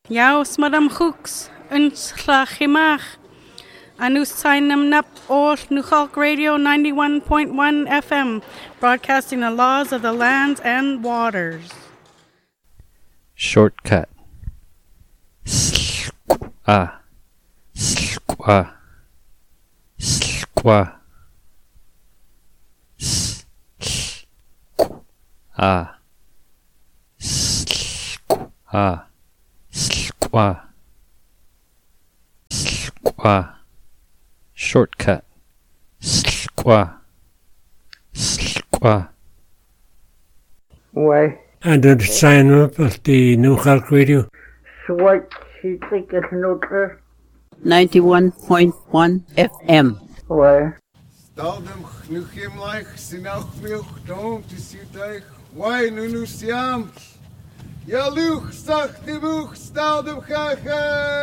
Jaus madam hooks, uns slachimach. Anus sainam nap or Nuchalk Radio 91.1 FM, broadcasting the laws of the lands and waters. Shortcut. Slqua. Slqua. Slqua. Slqua. Slqua. Slqua. Slqua. Shortcut. Slqua. Slqua. Why? And then sign up at the Nuchalk Radio. So what she think is neutral? 91.1 FM. Why? Stel dem chnuchim laich sinach milch don't to see teich. Why nu siam? Ja luch, sag de buch, stel dem chacha.